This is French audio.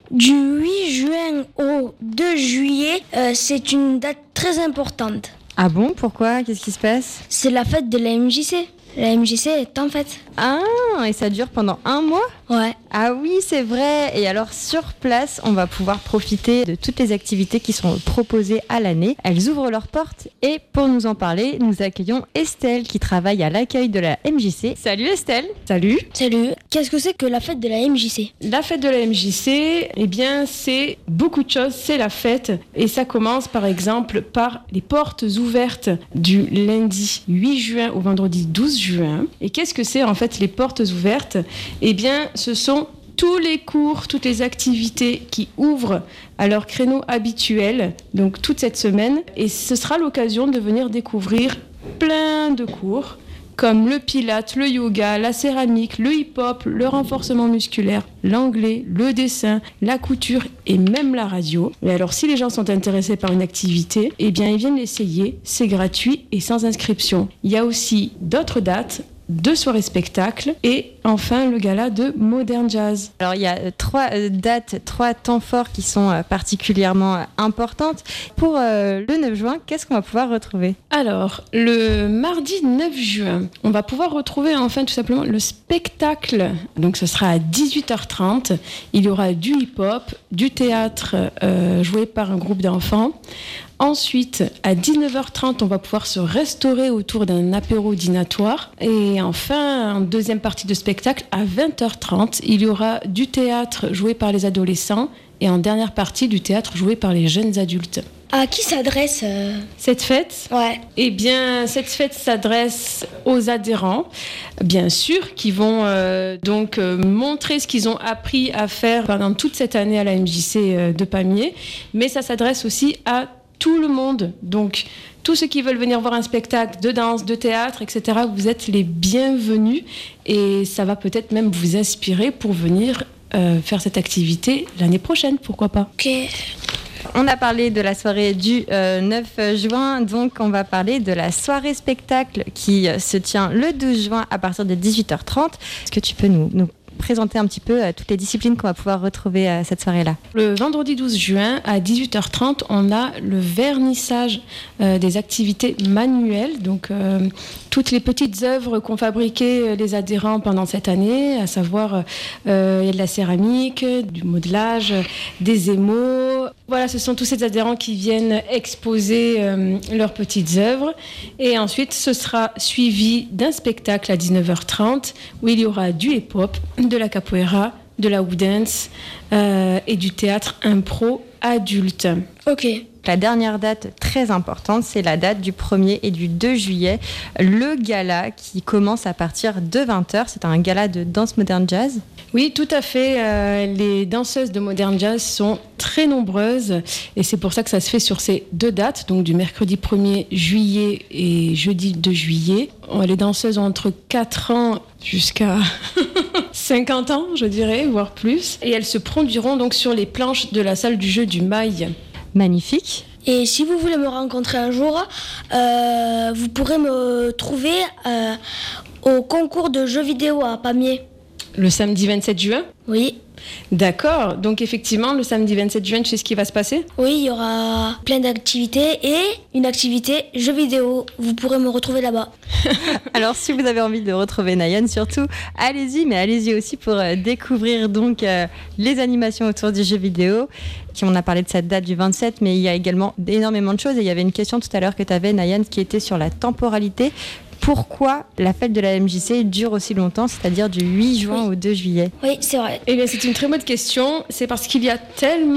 Du 8 juin au 2 juillet, c'est une date très importante. Ah bon, pourquoi? Qu'est-ce qui se passe? C'est la fête de la MJC. La MJC est en fête. Ah, et ça dure pendant 1 mois? Ouais. Ah oui, c'est vrai. Et alors, sur place, on va pouvoir profiter de toutes les activités qui sont proposées à l'année. Elles ouvrent leurs portes. Et pour nous en parler, nous accueillons Estelle qui travaille à l'accueil de la MJC. Salut Estelle. Salut. Salut. Qu'est-ce que c'est que la fête de la MJC? La fête de la MJC, eh bien, c'est beaucoup de choses. C'est la fête. Et ça commence, par exemple, par les portes ouvertes du lundi 8 juin au vendredi 12 juin. Et qu'est-ce que c'est, en fait, les portes ouvertes? Eh bien, ce sont tous les cours, toutes les activités qui ouvrent à leur créneau habituel, donc toute cette semaine. Et ce sera l'occasion de venir découvrir plein de cours, comme le pilates, le yoga, la céramique, le hip-hop, le renforcement musculaire, l'anglais, le dessin, la couture et même la radio. Et alors, si les gens sont intéressés par une activité, eh bien, ils viennent l'essayer. C'est gratuit et sans inscription. Il y a aussi d'autres dates, 2 soirées spectacles et enfin le gala de Modern Jazz. Alors il y a 3 dates, 3 temps forts qui sont particulièrement importantes. Pour le 9 juin, qu'est-ce qu'on va pouvoir retrouver? Alors, le mardi 9 juin, on va pouvoir retrouver enfin tout simplement le spectacle. Donc ce sera à 18h30. Il y aura du hip-hop, du théâtre joué par un groupe d'enfants. Ensuite, à 19h30, on va pouvoir se restaurer autour d'un apéro dînatoire. Et enfin, en deuxième partie de spectacle, à 20h30, il y aura du théâtre joué par les adolescents et en dernière partie, du théâtre joué par les jeunes adultes. À qui s'adresse Cette fête? Ouais. Eh bien, cette fête s'adresse aux adhérents, bien sûr, qui vont donc montrer ce qu'ils ont appris à faire pendant toute cette année à la MJC de Pamiers. Mais ça s'adresse aussi à tout le monde. Donc, tous ceux qui veulent venir voir un spectacle de danse, de théâtre, etc., vous êtes les bienvenus et ça va peut-être même vous inspirer pour venir faire cette activité l'année prochaine, pourquoi pas. Ok. On a parlé de la soirée du 9 juin, donc on va parler de la soirée spectacle qui se tient le 12 juin à partir de 18h30. Est-ce que tu peux nous présenter un petit peu toutes les disciplines qu'on va pouvoir retrouver à cette soirée-là? Le vendredi 12 juin à 18h30, on a le vernissage des activités manuelles, donc toutes les petites œuvres qu'ont fabriquées les adhérents pendant cette année, à savoir il y a de la céramique, du modelage, des émaux. Voilà, ce sont tous ces adhérents qui viennent exposer leurs petites œuvres. Et ensuite, ce sera suivi d'un spectacle à 19h30 où il y aura du hip-hop, de la capoeira, de la woodance et du théâtre impro adulte. Ok. La dernière date très importante, c'est la date du 1er et du 2 juillet, le gala qui commence à partir de 20h. C'est un gala de danse moderne jazz. Oui, tout à fait. Les danseuses de modern jazz sont très nombreuses et c'est pour ça que ça se fait sur ces 2 dates, donc du mercredi 1er juillet et jeudi 2 juillet. Les danseuses ont entre 4 ans jusqu'à 50 ans, je dirais, voire plus. Et elles se produiront donc sur les planches de la salle du jeu du Mail. Magnifique. Et si vous voulez me rencontrer un jour, vous pourrez me trouver au concours de jeux vidéo à Pamiers. Le samedi 27 juin? Oui. D'accord. Donc effectivement, le samedi 27 juin, tu sais ce qui va se passer? Oui, il y aura plein d'activités et une activité jeux vidéo. Vous pourrez me retrouver là-bas. Alors, si vous avez envie de retrouver Nayan, surtout, allez-y, mais allez-y aussi pour découvrir donc les animations autour du jeu vidéo. On a parlé de cette date du 27, mais il y a également énormément de choses. Et il y avait une question tout à l'heure que tu avais, Nayan, qui était sur la temporalité. Pourquoi la fête de la MJC dure aussi longtemps, c'est-à-dire du 8 juin au 2 juillet? Oui, c'est vrai. Eh bien, c'est une très bonne question. C'est parce qu'il y a tellement